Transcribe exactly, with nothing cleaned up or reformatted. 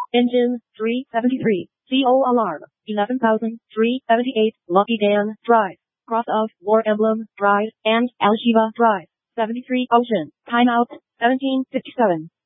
Engine, three seventy-three. C O alarm, eleven thousand three hundred seventy-eight. Lucky Dan Drive. Cross of War Emblem Drive and Al Shiva Drive. seventy-three Ocean. Timeout, seventeen fifty-seven.